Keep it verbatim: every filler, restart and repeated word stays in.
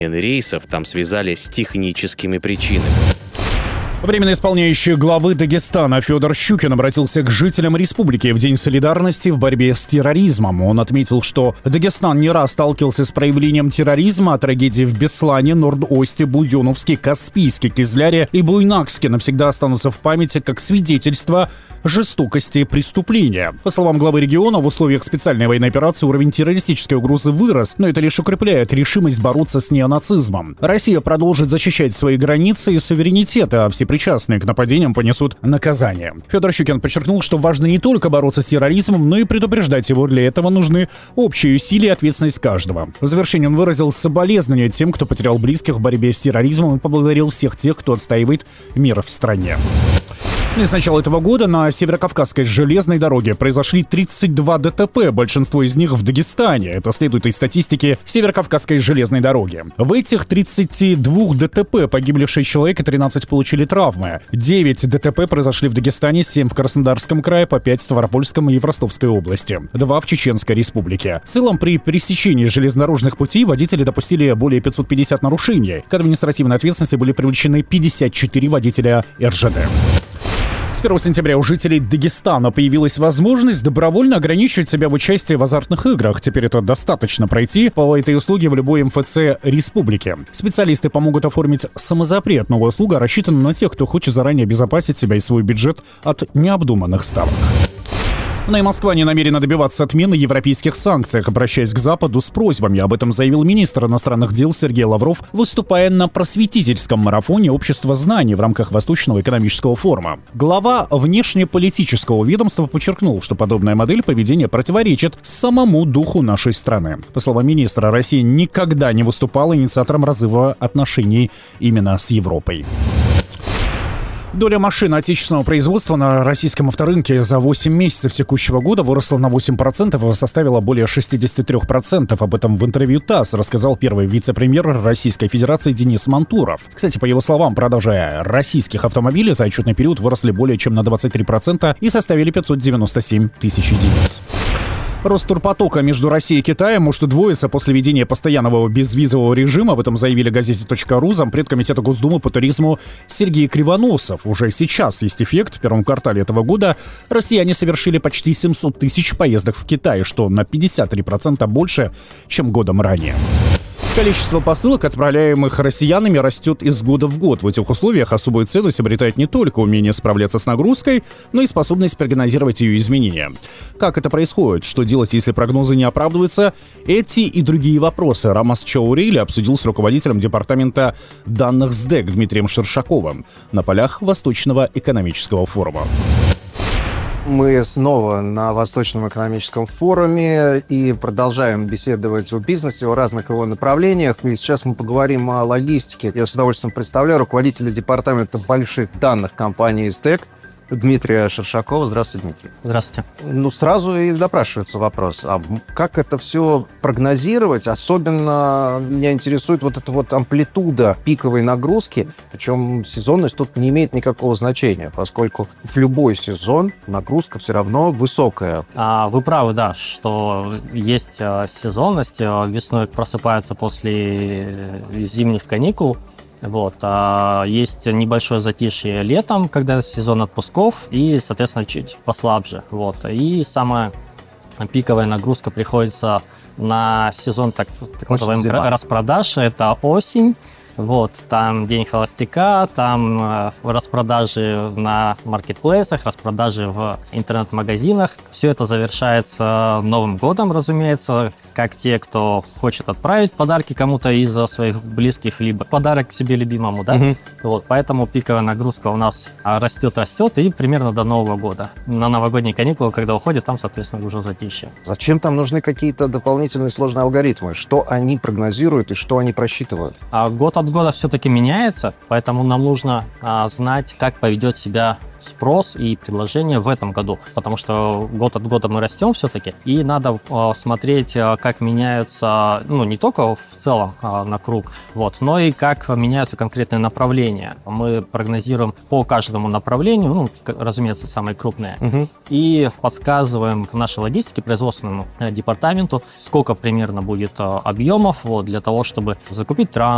рейсов там связали с техническими причинами. Временно исполняющий главы Дагестана Федор Щукин обратился к жителям республики в День солидарности в борьбе с терроризмом. Он отметил, что Дагестан не раз сталкивался с проявлением терроризма, а трагедии в Беслане, Норд-Осте, Буденновске, Каспийске, Кизляре и Буйнакске навсегда останутся в памяти как свидетельство жестокости преступления. По словам главы региона, в условиях специальной военной операции уровень террористической угрозы вырос, но это лишь укрепляет решимость бороться с неонацизмом. Россия продолжит защищать свои границы и суверенитет, а все причастные к нападениям понесут наказание. Федор Щукин подчеркнул, что важно не только бороться с терроризмом, но и предупреждать его. Для этого нужны общие усилия и ответственность каждого. В завершение он выразил соболезнования тем, кто потерял близких в борьбе с терроризмом, и поблагодарил всех тех, кто отстаивает мир в стране. И с начала этого года на Северокавказской железной дороге произошли тридцать два ДТП, большинство из них в Дагестане. Это следует из статистики Северокавказской железной дороги. В этих тридцати двух ДТП погибли шесть человек и тринадцать получили травмы. девять ДТП произошли в Дагестане, семь в Краснодарском крае, по пять в Ставропольском и в Ростовской области, два в Чеченской республике. В целом, при пересечении железнодорожных путей водители допустили более пятьсот пятьдесят нарушений. К административной ответственности были привлечены пятьдесят четыре водителя эр жэ дэ. С первого сентября у жителей Дагестана появилась возможность добровольно ограничивать себя в участии в азартных играх. Теперь это достаточно пройти по этой услуге в любой эм эф цэ республики. Специалисты помогут оформить самозапрет. Новая услуга рассчитана на тех, кто хочет заранее обезопасить себя и свой бюджет от необдуманных ставок. Но и Москва не намерена добиваться отмены европейских санкций, обращаясь к Западу с просьбами. Об этом заявил министр иностранных дел Сергей Лавров, выступая на просветительском марафоне «Общество знаний» в рамках Восточного экономического форума. Глава внешнеполитического ведомства подчеркнул, что подобная модель поведения противоречит самому духу нашей страны. По словам министра, Россия никогда не выступала инициатором разрыва отношений именно с Европой. Доля машин отечественного производства на российском авторынке за восемь месяцев текущего года выросла на восемь процентов и составила более шестьдесят три процента. Об этом в интервью ТАСС рассказал первый вице-премьер Российской Федерации Денис Мантуров. Кстати, по его словам, продажи российских автомобилей за отчетный период выросли более чем на двадцать три процента и составили пятьсот девяносто семь тысяч единиц. Рост турпотока между Россией и Китаем может удвоиться после введения постоянного безвизового режима. Об этом заявили газете точка ру зампред комитета Госдумы по туризму Сергей Кривоносов. Уже сейчас есть эффект. В первом квартале этого года россияне совершили почти семьсот тысяч поездок в Китай, что на пятьдесят три процента больше, чем годом ранее. Количество посылок, отправляемых россиянами, растет из года в год. В этих условиях особую ценность обретает не только умение справляться с нагрузкой, но и способность прогнозировать ее изменения. Как это происходит? Что делать, если прогнозы не оправдываются? Эти и другие вопросы Рамаз Чаурили обсудил с руководителем департамента данных эс дэ и си Дмитрием Шершаковым на полях Восточного экономического форума. Мы снова на Восточном экономическом форуме и продолжаем беседовать о бизнесе, о разных его направлениях. И сейчас мы поговорим о логистике. Я с удовольствием представляю руководителя департамента больших данных компании эс дэ и си Дмитрия Шершакова. Здравствуйте, Дмитрий. Здравствуйте. Ну, сразу и напрашивается вопрос, а как это все прогнозировать? Особенно меня интересует вот эта вот амплитуда пиковой нагрузки, причем сезонность тут не имеет никакого значения, поскольку в любой сезон нагрузка все равно высокая. А, вы правы, да, что есть а, сезонность. А, весной просыпаются после зимних каникул. Вот. А есть небольшое затишье летом, когда сезон отпусков, и, соответственно, чуть послабже. Вот. И самая пиковая нагрузка приходится на сезон так, так называемых распродаж. Это осень. Вот, там День холостяка, там э, распродажи на маркетплейсах, распродажи в интернет-магазинах. Все это завершается Новым годом, разумеется, как те, кто хочет отправить подарки кому-то из своих близких, либо подарок себе любимому, да. Угу. Вот, поэтому пиковая нагрузка у нас растет-растет и примерно до Нового года. На новогодние каникулы, когда уходят, там, соответственно, уже затишье. Зачем там нужны какие-то дополнительные сложные алгоритмы? Что они прогнозируют и что они просчитывают? А год от года все-таки меняется, поэтому нам нужно а, знать, как поведет себя спрос и предложение в этом году, потому что год от года мы растем все-таки, и надо э, смотреть, э, как меняются, ну, не только в целом э, на круг, вот, но и как меняются конкретные направления. Мы прогнозируем по каждому направлению, ну, разумеется, самые крупные, угу. и подсказываем нашей логистике, производственному департаменту, сколько примерно будет э, объемов, вот, для того, чтобы закупить транспорт,